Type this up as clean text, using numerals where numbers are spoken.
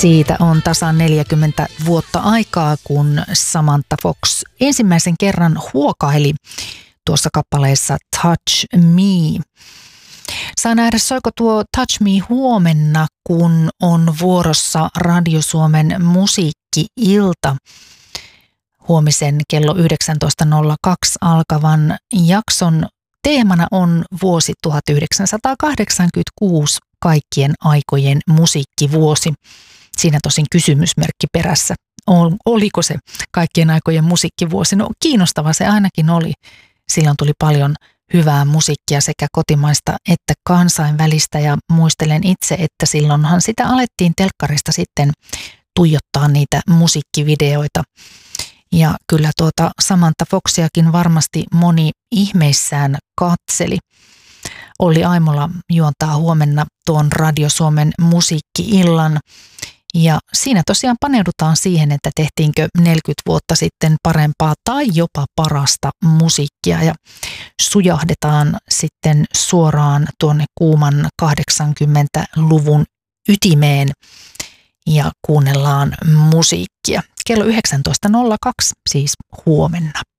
Siitä on tasan 40 vuotta aikaa, kun Samantha Fox ensimmäisen kerran huokaili tuossa kappaleessa Touch Me. Saa nähdä, soiko tuo Touch Me huomenna, kun on vuorossa Radio Suomen musiikki-ilta. Huomisen kello 19.02 alkavan jakson teemana on vuosi 1986, kaikkien aikojen musiikkivuosi. Siinä tosin kysymysmerkki perässä. Oliko se kaikkien aikojen musiikkivuosi? No kiinnostava se ainakin oli. Silloin tuli paljon hyvää musiikkia sekä kotimaista että kansainvälistä ja muistelen itse, että silloinhan sitä alettiin telkkarista sitten tuijottaa niitä musiikkivideoita. Ja kyllä tuota Samantha Foxiakin varmasti moni ihmeissään katseli. Olli Aimola juontaa huomenna tuon Radio Suomen musiikki-illan. Ja siinä tosiaan paneudutaan siihen, että tehtiinkö 40 vuotta sitten parempaa tai jopa parasta musiikkia. Ja sujahdetaan sitten suoraan tuonne kuuman 80-luvun ytimeen ja kuunnellaan musiikkia. Kello 19.02 siis huomenna.